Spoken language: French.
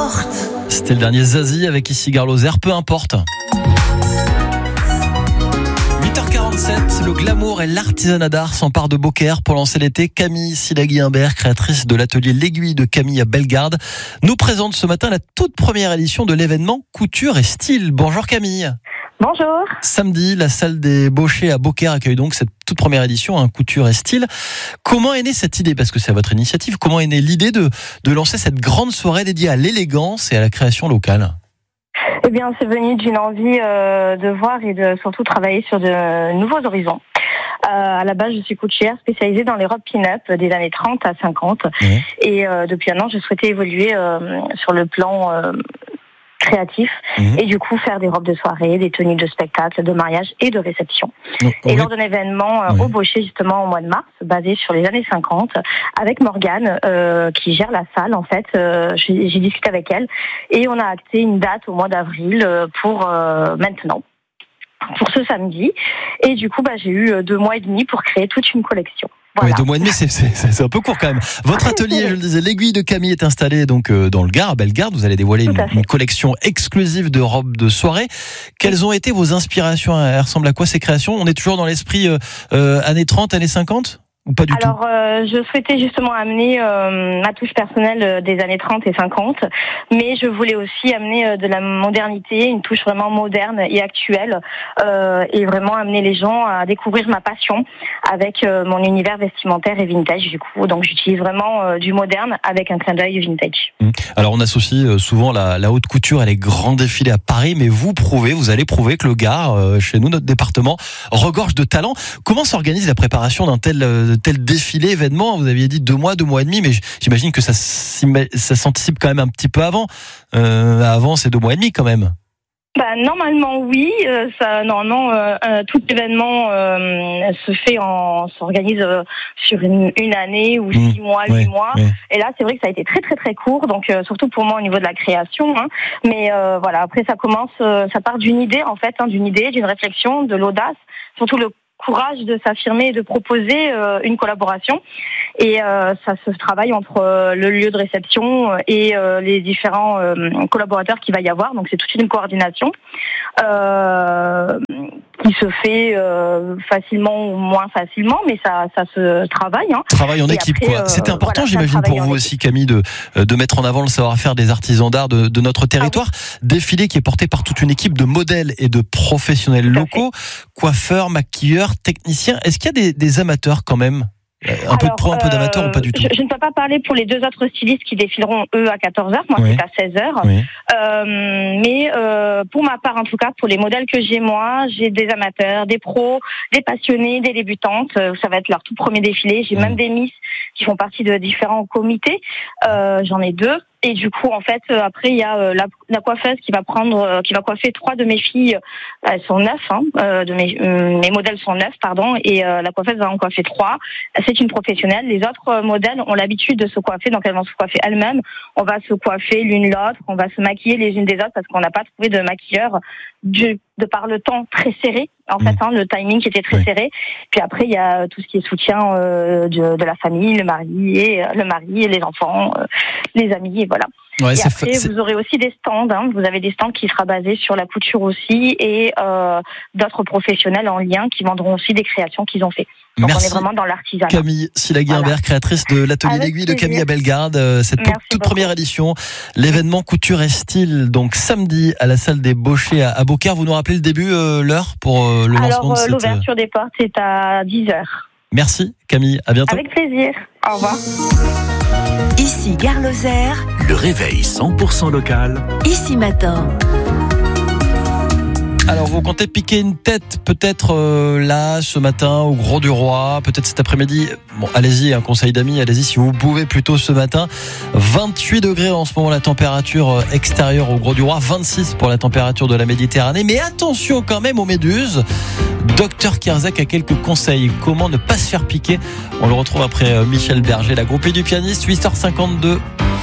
importe. C'était le dernier Zazie avec Ici Gare Lozère, peu importe. 8h47, le glamour et l'artisanat d'art s'emparent de Beaucaire pour lancer l'été. Camille Silagui-Imbert, créatrice de l'atelier L'Aiguille de Camille à Bellegarde, nous présente ce matin la toute première édition de l'événement Couture et Style. Bonjour Camille. Bonjour. Samedi, la salle des Bauchers à Beaucaire accueille donc cette toute première édition, Couture et Style. Comment est née cette idée ? Parce que c'est votre initiative. Comment est née l'idée de lancer cette grande soirée dédiée à l'élégance et à la création locale ? Eh bien, c'est venu d'une envie de voir et de surtout travailler sur de nouveaux horizons. À la base, je suis couturière spécialisée dans les robes pin-up des années 30 à 50. Et depuis un an, je souhaitais évoluer sur le plan créatif et du coup faire des robes de soirée, des tenues de spectacle, de mariage et de réception. Et lors d'un événement au Baucher justement au mois de mars, basé sur les années 50, avec Morgane qui gère la salle en fait, j'ai discuté avec elle et on a acté une date au mois d'avril pour maintenant, pour ce samedi. Et du coup j'ai eu 2 mois et demi pour créer toute une collection. Voilà. Ouais, 2 mois et demi, c'est un peu court quand même. Votre atelier, je le disais, l'Aiguille de Camille est installé donc dans le Gard, à Bellegarde. Vous allez dévoiler une collection exclusive de robes de soirée. Quelles ont été vos inspirations ? Elles ressemblent à quoi ces créations ? On est toujours dans l'esprit années 30, années 50 ? Ou pas du tout ? Je souhaitais justement amener ma touche personnelle des années 30 et 50, mais je voulais aussi amener de la modernité, une touche vraiment moderne et actuelle, et vraiment amener les gens à découvrir ma passion avec mon univers vestimentaire et vintage du coup. Donc j'utilise vraiment du moderne avec un clin d'œil vintage. Alors on associe souvent la haute couture et les grands défilés à Paris, mais vous allez prouver que le Gard, chez nous, notre département, regorge de talent. Comment s'organise la préparation d'un tel défilé, événement ? Vous aviez dit 2 mois et demi, mais j'imagine que ça s'anticipe quand même un petit peu avant. Avant, c'est 2 mois et demi quand même. Normalement oui, tout événement s'organise sur une année ou 6 mois, 8 mois. Et là c'est vrai que ça a été très très très court, donc surtout pour moi au niveau de la création. Mais voilà, après ça part d'une idée en fait, d'une réflexion, de l'audace, surtout le courage de s'affirmer et de proposer une collaboration. Et ça se travaille entre le lieu de réception et les différents collaborateurs qu'il va y avoir. Donc c'est toute une coordination qui se fait facilement ou moins facilement, mais ça se travaille. Travail en équipe, après, quoi. C'était important, j'imagine, pour vous aussi, Camille, de mettre en avant le savoir-faire des artisans d'art de notre territoire. Défilé qui est porté par toute une équipe de modèles et de professionnels locaux, coiffeurs, maquilleurs, techniciens. Est-ce qu'il y a des amateurs quand même ? Un peu de pro, un peu d'amateur ou pas du tout ? Je ne peux pas parler pour les 2 autres stylistes qui défileront eux à 14h, moi c'est à 16h. Mais pour ma part en tout cas, pour les modèles que j'ai moi, j'ai des amateurs, des pros, des passionnés, des débutantes. Ça va être leur tout premier défilé. J'ai même des miss qui font partie de différents comités. J'en ai 2. Et du coup, en fait, après, il y a la coiffeuse qui va coiffer 3 de mes filles. Elles sont 9, mes modèles sont 9, pardon. Et la coiffeuse va en coiffer 3. C'est une professionnelle. Les autres modèles ont l'habitude de se coiffer, donc elles vont se coiffer elles-mêmes. On va se coiffer l'une l'autre. On va se maquiller les unes des autres parce qu'on n'a pas trouvé de maquilleur de par le temps très serré. En fait, le timing qui était très serré. Puis après, il y a tout ce qui est soutien de la famille, le mari et les enfants, les amis, et voilà. Ouais, et après, vous aurez aussi des stands. Vous avez des stands qui sera basés sur la couture aussi et d'autres professionnels en lien qui vendront aussi des créations qu'ils ont fait. Donc on est vraiment dans l'artisanat. Camille Silagui-Imbert, créatrice de l'atelier L'Aiguille de Camille à Bellegarde. Cette toute première édition, l'événement Couture et Style, donc samedi à la salle des Bauchers à Beaucaire. Vous nous rappelez le début, l'heure pour le lancement de cette... l'ouverture des portes est à 10h. Merci Camille, à bientôt. Avec plaisir, au revoir. Ici Gare Lozère, le réveil 100% local. Ici Matin. Alors vous comptez piquer une tête peut-être là ce matin au Gros du Roi, peut-être cet après-midi. Bon, allez-y, un conseil d'amis, allez-y si vous pouvez plutôt ce matin. 28 degrés en ce moment la température extérieure au Gros du Roi, 26 pour la température de la Méditerranée. Mais attention quand même aux méduses. Docteur Kierzek a quelques conseils. Comment ne pas se faire piquer ? On le retrouve après Michel Berger, la groupée du pianiste, 8h52.